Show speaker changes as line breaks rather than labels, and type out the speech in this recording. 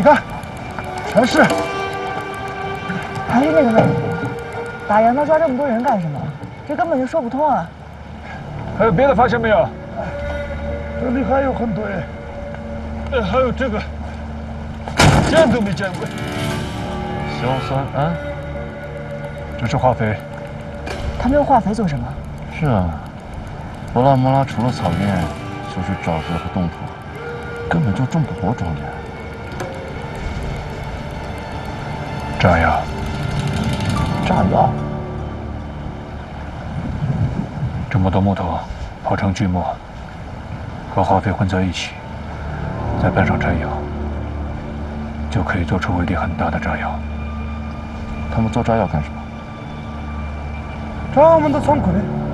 看，全是。
还是那个问题，打杨刀抓这么多人干什么？这根本就说不通啊！
还有别的发现没有？这里还有很多人。还有这个，见都没见过。
硝酸铵，
这是化肥。
他们用化肥做什么？
是啊，博拉摩拉除了草原，就是沼泽和冻土，根本就种不活庄稼。
炸药。
炸药。
这么多木头泡成锯末，和化肥混在一起，再拌上柴油，就可以做出威力很大的炸药。
他们做炸药干什么？
炸我们的仓库里。